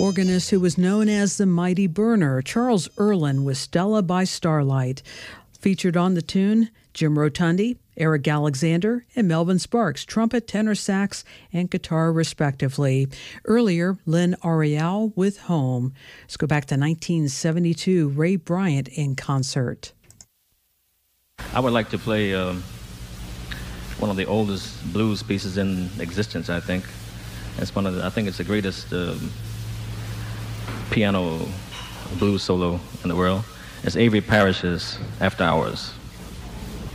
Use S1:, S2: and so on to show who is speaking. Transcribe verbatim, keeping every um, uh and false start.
S1: Organist who was known as the Mighty Burner, Charles Erlin with Stella by Starlight. Featured on the tune, Jim Rotundi, Eric Alexander, and Melvin Sparks, trumpet, tenor sax, and guitar respectively. Earlier, Lynn Ariel with Home. Let's go back to nineteen seventy-two, Ray Bryant in concert.
S2: I would like to play um, one of the oldest blues pieces in existence, I think. It's one of the, I think it's the greatest um, piano blues solo in the world. It's Avery Parrish's After Hours.